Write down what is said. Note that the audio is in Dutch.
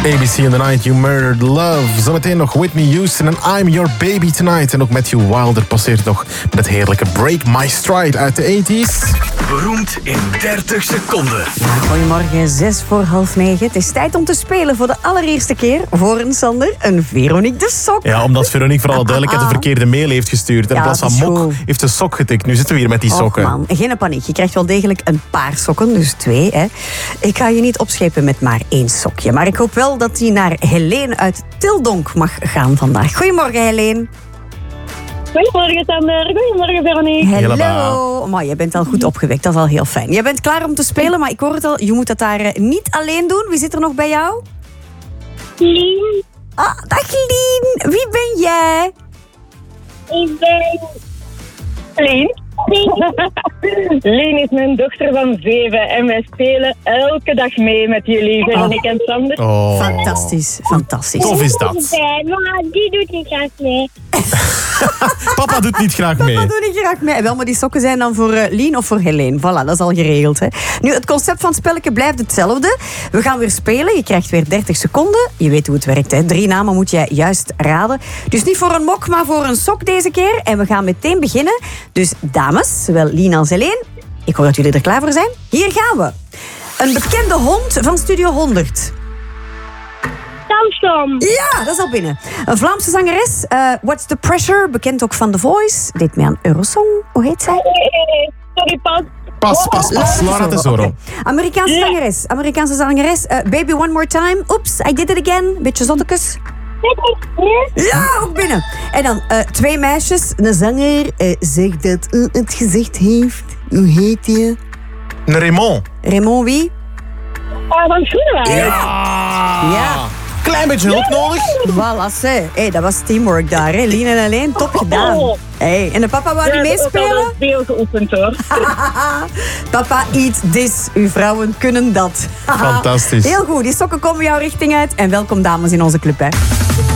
ABC in the Night, You Murdered Love. Zometeen nog Whitney Houston en I'm Your Baby Tonight. En ook Matthew Wilder passeert nog met het heerlijke Break My Stride uit de 80s. Beroemd in 30 seconden. Goedemorgen, 9:06. Het is tijd om te spelen voor de allereerste keer voor een Sander, een Veronique de Sok. Ja, omdat Veronique voor alle duidelijkheid de verkeerde mail heeft gestuurd. En in plaats van mok heeft ze sok getikt. Nu zitten we hier met die sokken. Man, geen paniek. Je krijgt wel degelijk een paar sokken, dus 2. Hè. Ik ga je niet opschepen met maar 1 sokje. Maar ik hoop wel dat die naar Helene uit Tildonk mag gaan vandaag. Goedemorgen, Helene. Goedemorgen, Sander. Goedemorgen, Veronique. Hallo. Maar je bent al goed opgewekt, dat is al heel fijn. Je bent klaar om te spelen, maar ik hoor het al, je moet dat daar niet alleen doen. Wie zit er nog bij jou? Lien. Ah, dag Lien. Wie ben jij? Ik ben... Lien. Lien is mijn dochter van 7 en wij spelen elke dag mee met jullie, Veronique en Sander. Oh. Fantastisch, fantastisch. Tof is dat. Maar die doet niet graag mee. Papa doet niet graag mee. Papa doet niet graag mee. Wel, maar die sokken zijn dan voor Lien of voor Helene. Voilà, dat is al geregeld. Hè. Nu, het concept van het spelletje blijft hetzelfde. We gaan weer spelen. Je krijgt weer 30 seconden. Je weet hoe het werkt. Hè. 3 namen moet jij juist raden. Dus niet voor een mok, maar voor een sok deze keer. En we gaan meteen beginnen. Dus dames, zowel Lien als Helene. Ik hoor dat jullie er klaar voor zijn. Hier gaan we. Een bekende hond van Studio 100. Samsung. Ja, dat is al binnen. Een Vlaamse zangeres. What's the Pressure, bekend ook van The Voice. Deed mee aan Eurosong. Hoe heet zij? Sorry, Pas. Laura Tesoro. Okay. Amerikaanse zangeres. Baby One More Time. Oeps, I did it again. Beetje zottekes. Ja, ook binnen. En dan 2 meisjes. Een zanger zegt dat het gezicht heeft. Hoe heet die? Een Raymond. Raymond wie? Van Schoenenwagen. Ja. Klein beetje hulp nodig. Voilà, hey, dat was teamwork daar. Hè. Lien en alleen, top gedaan. Hey, en de papa wou niet meespelen? Veel geoefend hoor. Papa, eat this. Uw vrouwen kunnen dat. Fantastisch. Heel goed, die sokken komen jouw richting uit. En welkom dames in onze club, hè.